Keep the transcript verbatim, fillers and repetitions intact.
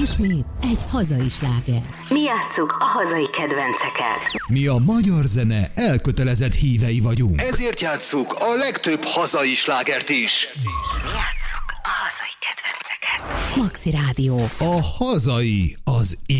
Ismét egy hazai sláger. Mi játsszuk a hazai kedvenceket. Mi a magyar zene elkötelezett hívei vagyunk. Ezért játsszuk a legtöbb hazai slágert is. Mi játsszuk a hazai kedvenceket. Maxi Rádió. A hazai az